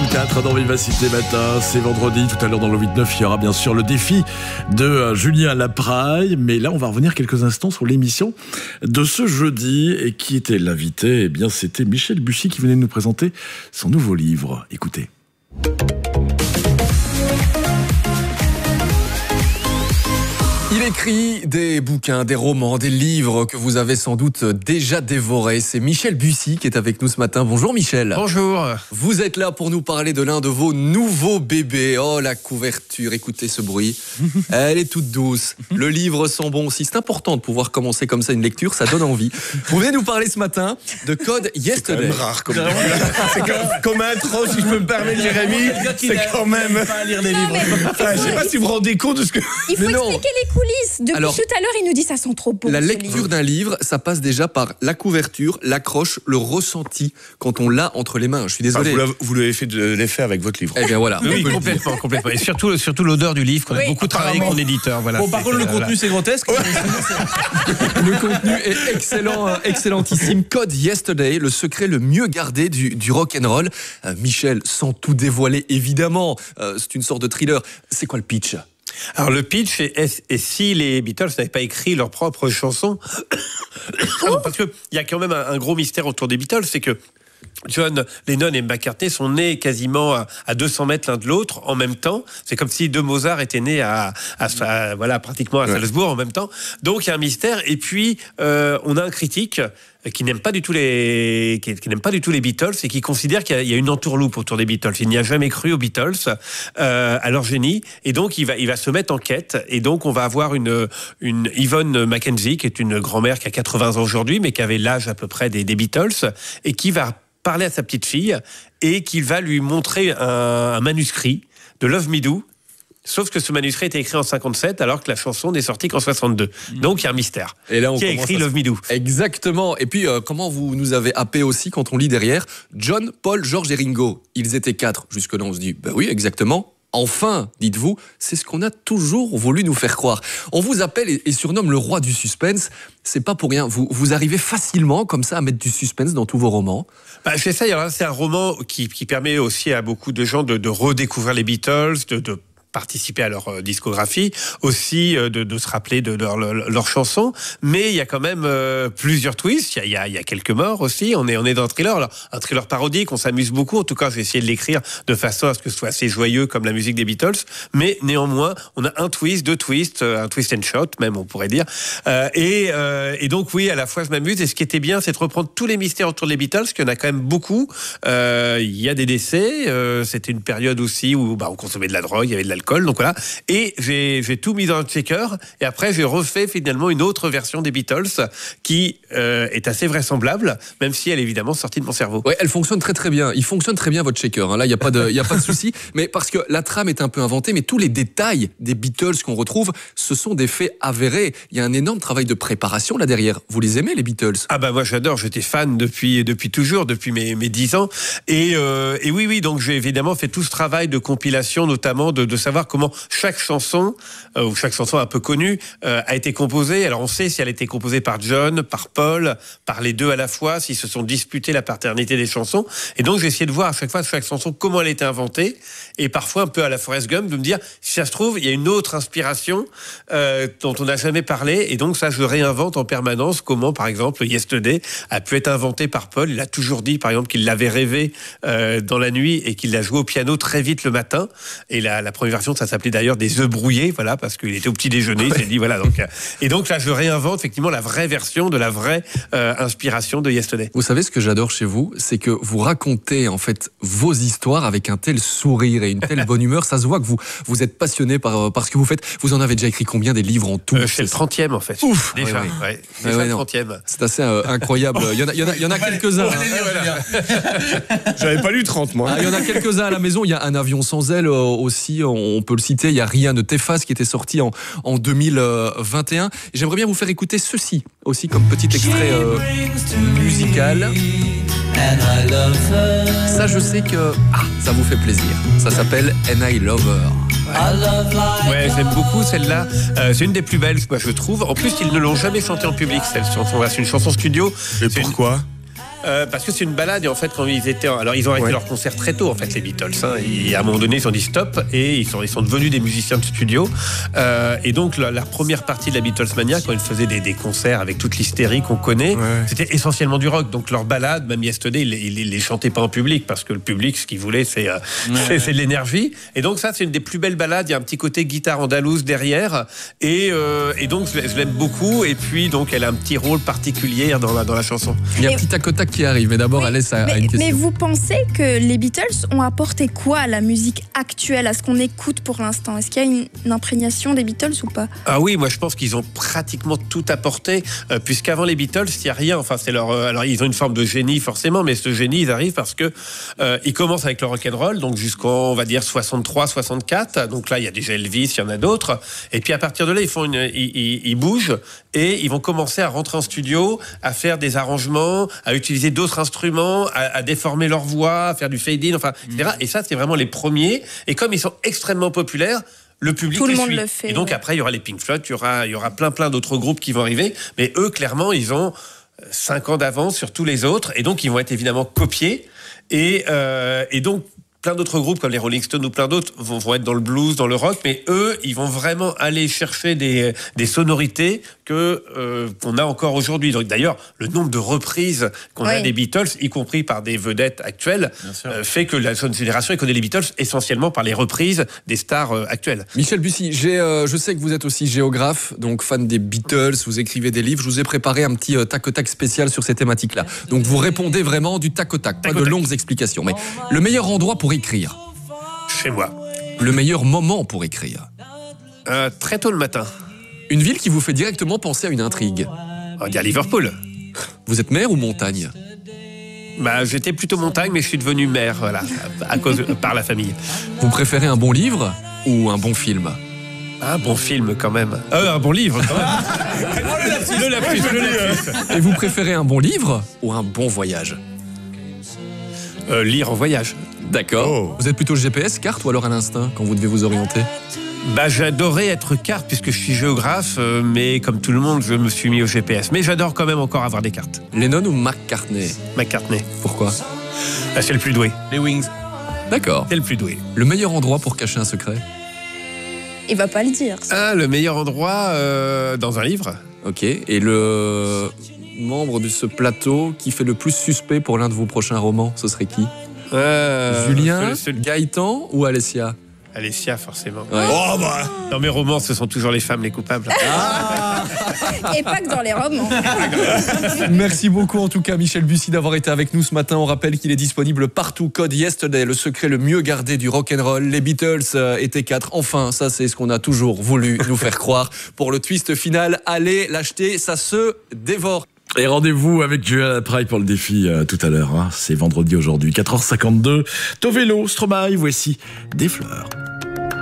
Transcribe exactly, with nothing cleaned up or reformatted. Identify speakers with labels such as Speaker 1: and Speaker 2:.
Speaker 1: trente-quatre dans Vivacité Matin, c'est vendredi. Tout à l'heure dans le huit neuf, il y aura bien sûr le défi de euh, Julien Lapraille. Mais là, on va revenir quelques instants sur l'émission de ce jeudi. Et qui était l'invité ? Eh bien, c'était Michel Bussy qui venait nous présenter son nouveau livre. Écoutez.
Speaker 2: Il écrit des bouquins, des romans, des livres que vous avez sans doute déjà dévorés. C'est Michel Bussy qui est avec nous ce matin. Bonjour Michel.
Speaker 3: Bonjour.
Speaker 2: Vous êtes là pour nous parler de l'un de vos nouveaux bébés. Oh, la couverture, écoutez ce bruit. Elle est toute douce. Le livre sent bon aussi. C'est important de pouvoir commencer comme ça une lecture, ça donne envie. Vous venez nous parler ce matin de Code Yesterday.
Speaker 4: C'est quand même rare comme C'est comme, comme intro, si je peux me permettre, Jérémy. C'est quand même...
Speaker 3: pas à lire des livres.
Speaker 4: Enfin, je sais pas si vous vous rendez compte de ce que...
Speaker 5: Il faut
Speaker 2: Mais non.
Speaker 5: expliquer les coulisses. Depuis
Speaker 2: Alors,
Speaker 5: tout à l'heure, il nous dit ça sent trop bon.
Speaker 2: La
Speaker 5: ce
Speaker 2: lecture
Speaker 5: livre.
Speaker 2: d'un livre, ça passe déjà par la couverture, l'accroche, le ressenti quand on l'a entre les mains. Je suis
Speaker 4: Enfin,
Speaker 2: désolé.
Speaker 4: vous l'avez- vous l'avez fait de l'effet avec votre livre.
Speaker 2: Eh bien voilà.
Speaker 3: Oui,
Speaker 2: on peut le dire.
Speaker 3: complètement, complètement. Et surtout, surtout l'odeur du livre qu'on a
Speaker 5: Oui,
Speaker 3: beaucoup travaillé avec mon éditeur. Voilà.
Speaker 6: Bon, par
Speaker 3: C'est
Speaker 6: contre,
Speaker 3: que,
Speaker 6: le
Speaker 3: voilà.
Speaker 6: contenu, c'est grotesque.
Speaker 2: Le contenu est excellent, euh, excellentissime. Code Yesterday, le secret le mieux gardé du, du rock'n'roll. Euh, Michel, sans tout dévoiler, évidemment, euh, c'est une sorte de thriller. C'est quoi le pitch ?
Speaker 3: Alors le pitch, est, est- et si les Beatles n'avaient pas écrit leurs propres chansons, parce qu'il y a quand même un, un gros mystère autour des Beatles, c'est que John Lennon et McCartney sont nés quasiment à, à deux cents mètres l'un de l'autre en même temps. C'est comme si deux Mozart étaient nés à, à, à- voilà, pratiquement à Salzbourg en même temps. Donc il y a un mystère. Et puis euh, on a un critique qui n'aime pas du tout les qui, qui n'aime pas du tout les Beatles et qui considère qu'il y a, il y a une entourloupe autour des Beatles. Il n'y a jamais cru aux Beatles, euh, à leur génie, et donc il va il va se mettre en quête. Et donc on va avoir une une Yvonne Mackenzie qui est une grand-mère qui a quatre-vingts ans aujourd'hui, mais qui avait l'âge à peu près des, des Beatles, et qui va parler à sa petite fille et qui va lui montrer un, un manuscrit de Love Me Do. Sauf que ce manuscrit était écrit en cinquante-sept, alors que la chanson n'est sortie qu'en soixante-deux. Donc il y a un mystère.
Speaker 2: Et là, on
Speaker 3: Qui a
Speaker 2: commence
Speaker 3: écrit
Speaker 2: à-
Speaker 3: Love Me Do?
Speaker 2: Exactement. Et puis, euh, comment vous nous avez happé aussi quand on lit derrière John, Paul, George et Ringo. Ils étaient quatre. Jusque-là, on se dit, bah oui, exactement. Enfin, dites-vous, c'est ce qu'on a toujours voulu nous faire croire. On vous appelle et, et surnomme le roi du suspense. C'est pas pour rien. Vous, vous arrivez facilement, comme ça, à mettre du suspense dans tous vos romans.
Speaker 3: Bah, j'essaye. Alors, c'est un roman qui, qui permet aussi à beaucoup de gens de, de redécouvrir les Beatles, de, de participer à leur euh, discographie, aussi euh, de, de se rappeler de leurs leur, leur chansons. Mais il y a quand même euh, plusieurs twists. Il y a, il y, a, il y a quelques morts aussi. On est, on est dans un thriller. Alors, un thriller parodique, on s'amuse beaucoup. En tout cas, j'ai essayé de l'écrire de façon à ce que ce soit assez joyeux comme la musique des Beatles. Mais néanmoins, on a un twist, deux twists, euh, un twist and shot, même, on pourrait dire. Euh, et, euh, et donc, oui, à la fois, je m'amuse. Et ce qui était bien, c'est de reprendre tous les mystères autour des Beatles, qu'il y en a quand même beaucoup. Euh, il y a des décès. Euh, c'était une période aussi où bah, on consommait de la drogue, il y avait de l'alcool. Donc voilà. Et j'ai, j'ai tout mis dans un checker. Et après, j'ai refait finalement une autre version des Beatles qui euh, est assez vraisemblable, même si elle est évidemment sortie de mon cerveau.
Speaker 2: Ouais, elle fonctionne très très bien. Il fonctionne très bien votre shaker. Hein. Là, il y a pas de, il y a pas de souci. Mais parce que la trame est un peu inventée, mais tous les détails des Beatles qu'on retrouve, ce sont des faits avérés. Il y a un énorme travail de préparation là derrière. Vous les aimez les Beatles ?
Speaker 3: Ah bah moi j'adore, j'étais fan depuis depuis toujours, depuis mes mes dix ans. Et euh, et oui oui, donc j'ai évidemment fait tout ce travail de compilation, notamment de de savoir comment chaque chanson euh, ou chaque chanson un peu connue euh, a été composée. Alors on sait si elle a été composée par John, par Paul, par les deux à la fois, s'ils se sont disputés la paternité des chansons. Et donc j'ai essayé de voir à chaque fois chaque chanson comment elle a été inventée, et parfois un peu à la Forrest Gump de me dire si ça se trouve il y a une autre inspiration euh, dont on n'a jamais parlé, et donc ça je réinvente en permanence comment par exemple Yesterday a pu être inventé par Paul. Il a toujours dit par exemple qu'il l'avait rêvé euh, dans la nuit et qu'il l'a joué au piano très vite le matin, et la, la première version ça s'appelait d'ailleurs des œufs brouillés, voilà, parce qu'il était au petit déjeuner, il s'est dit voilà donc euh, et donc là je réinvente effectivement la vraie version de la vraie euh, inspiration de Yesterday.
Speaker 2: Vous savez ce que j'adore chez vous, c'est que vous racontez en fait vos histoires avec un tel sourire et une telle bonne humeur. Ça se voit que vous vous êtes passionné par par ce que vous faites. Vous en avez déjà écrit combien des livres en tout ?
Speaker 3: Euh, c'est le trentième en fait.
Speaker 2: Ouf,
Speaker 3: déjà,
Speaker 2: ouais, ouais.
Speaker 3: ouais,
Speaker 2: Ouais,
Speaker 3: déjà
Speaker 2: ouais,
Speaker 3: le
Speaker 2: non.
Speaker 3: trentième.
Speaker 2: C'est assez euh, incroyable. Il y en a, il y en a, il y en a quelques-uns. hein.
Speaker 4: J'avais pas lu trente, moi.
Speaker 2: Ah, il y en a quelques-uns à la maison. Il y a Un avion sans aile euh, aussi. On peut le citer. Il y a Rien ne t'efface qui était sorti en, en deux mille vingt et un. Et j'aimerais bien vous faire écouter ceci aussi comme petit extrait euh, musical. Ça, je sais que ah, ça vous fait plaisir. Ça s'appelle And I Love Her.
Speaker 3: Ouais, j'aime beaucoup celle-là. Euh, c'est une des plus belles, moi, je trouve. En plus, ils ne l'ont jamais chantée en public, cette chanson. C'est une chanson studio.
Speaker 4: Et
Speaker 3: C'est
Speaker 4: pourquoi ?
Speaker 3: Euh, parce que c'est une balade et en fait quand ils étaient alors ils ont arrêté
Speaker 4: Ouais.
Speaker 3: leur concert très tôt en fait les Beatles hein, et à un moment donné ils ont dit stop et ils sont ils sont devenus des musiciens de studio euh, et donc la, la première partie de la Beatlesmania quand ils faisaient des, des concerts avec toute l'hystérie qu'on connaît
Speaker 4: Ouais.
Speaker 3: c'était essentiellement du rock donc leur balade même Yesterday ils, ils, ils les chantaient pas en public parce que le public ce qu'il voulait c'est euh,
Speaker 1: Ouais.
Speaker 3: c'est, c'est de l'énergie et donc ça c'est une des plus belles balades il y a un petit côté guitare andalouse derrière et, euh, et donc je, je l'aime beaucoup et puis donc elle a un petit rôle particulier dans la, dans la chanson.
Speaker 2: Il y a un
Speaker 5: Et-
Speaker 2: petit tac au tac qui arrive, mais d'abord,
Speaker 5: Oui,
Speaker 2: Alès a, a
Speaker 5: Mais,
Speaker 2: une question.
Speaker 5: mais vous pensez que les Beatles ont apporté quoi à la musique actuelle, à ce qu'on écoute pour l'instant? Est-ce qu'il y a une, une imprégnation des Beatles ou pas?
Speaker 3: Ah oui, moi je pense qu'ils ont pratiquement tout apporté, euh, puisqu'avant les Beatles, il n'y a rien. Enfin, c'est leur. euh, alors ils ont une forme de génie forcément, mais ce génie, ils arrivent parce que euh, ils commencent avec le rock and roll, donc jusqu'en on va dire soixante-trois, soixante-quatre. Donc là, il y a déjà Elvis, il y en a d'autres. Et puis à partir de là, ils font une, ils, ils, ils bougent et ils vont commencer à rentrer en studio, à faire des arrangements, à utiliser d'autres instruments, à, à déformer leur voix, à faire du fade-in, enfin, et cetera. Et ça, c'est vraiment les premiers. Et comme ils sont extrêmement populaires. Le public
Speaker 5: Tout le
Speaker 3: les
Speaker 5: monde
Speaker 3: suit.
Speaker 5: le fait,
Speaker 3: Et donc
Speaker 5: ouais.
Speaker 3: après, il y aura les Pink Floyd, il y aura, il y aura plein plein d'autres groupes qui vont arriver. Mais eux, clairement, ils ont cinq ans d'avance sur tous les autres. Et donc, ils vont être évidemment copiés. Et, euh, et donc, plein d'autres groupes comme les Rolling Stones ou plein d'autres vont, vont être dans le blues, dans le rock. Mais eux, ils vont vraiment aller chercher des, des sonorités que, euh, qu'on a encore aujourd'hui. Donc, d'ailleurs, le nombre de reprises qu'on a
Speaker 5: Oui.
Speaker 3: des Beatles, y compris par des vedettes actuelles, euh, fait que la jeune génération elle connaît les Beatles essentiellement par les reprises des stars euh, actuelles.
Speaker 2: Michel Bussy, j'ai, euh, je sais que vous êtes aussi géographe, donc fan des Beatles, vous écrivez des livres. Je vous ai préparé un petit euh, tac au tac spécial sur ces thématiques-là. Donc vous répondez vraiment du tac au tac, pas
Speaker 3: Tac au
Speaker 2: de
Speaker 3: tac.
Speaker 2: longues explications. Mais le meilleur endroit pour écrire,
Speaker 3: Chez moi.
Speaker 2: le meilleur moment pour écrire,
Speaker 3: Euh, très tôt le matin.
Speaker 2: une ville qui vous fait directement penser à une intrigue.
Speaker 3: On dit à Liverpool.
Speaker 2: Vous êtes mer ou montagne?
Speaker 3: Bah, j'étais plutôt montagne, mais je suis devenu maire, voilà, à cause par la famille.
Speaker 2: Vous préférez un bon livre ou un bon film?
Speaker 3: Un bon film quand même. Euh, un bon livre quand même. le lapsus, le lapsus.
Speaker 2: Et vous préférez un bon livre ou un bon voyage?
Speaker 3: Euh, lire en voyage.
Speaker 2: D'accord.
Speaker 4: Oh.
Speaker 2: Vous êtes plutôt G P S, carte ou alors à l'instinct quand vous devez vous orienter?
Speaker 3: Bah, j'adorais être carte puisque je suis géographe, euh, mais comme tout le monde, je me suis mis au G P S. Mais j'adore quand même encore avoir des cartes.
Speaker 2: Lennon ou McCartney?
Speaker 3: McCartney.
Speaker 2: Pourquoi?
Speaker 3: Ah, c'est le plus doué.
Speaker 4: Les Wings.
Speaker 2: D'accord.
Speaker 3: C'est le plus doué.
Speaker 2: Le meilleur endroit pour cacher un secret?
Speaker 5: Il va pas le dire. ça.
Speaker 3: Ah, le meilleur endroit euh, dans un livre.
Speaker 2: Ok. Et le membre de ce plateau qui fait le plus suspect pour l'un de vos prochains romans, ce serait qui?
Speaker 3: Euh,
Speaker 2: Julien,
Speaker 3: celui- celui-
Speaker 2: Gaëtan ou Alessia?
Speaker 3: Alessia, forcément.
Speaker 2: Ouais.
Speaker 4: Oh bah.
Speaker 3: Dans mes romans, ce sont toujours les femmes les coupables.
Speaker 5: Et pas que dans les romans.
Speaker 2: Merci beaucoup en tout cas Michel Bussy d'avoir été avec nous ce matin. On rappelle qu'il est disponible partout. Code Yesterday, le secret le mieux gardé du rock'n'roll. Les Beatles euh, étaient quatre. Enfin, ça c'est ce qu'on a toujours voulu nous faire croire. Pour le twist final, allez l'acheter, ça se dévore.
Speaker 1: Et rendez-vous avec Julien Lapраille pour le défi euh, tout à l'heure. Hein. C'est vendredi aujourd'hui, quatre heures cinquante-deux. Tovelo, Stromae, voici des fleurs.